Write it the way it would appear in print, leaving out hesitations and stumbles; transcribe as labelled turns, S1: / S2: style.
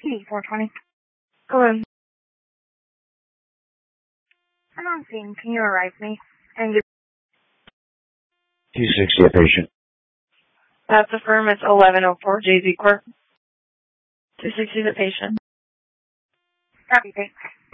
S1: 420.
S2: Hello.
S1: I'm on scene. Can you arrive me? And give
S3: 260 a patient.
S2: That's the firm. It's 1104 JZ Court. 260 the patient.
S1: Copy, thanks.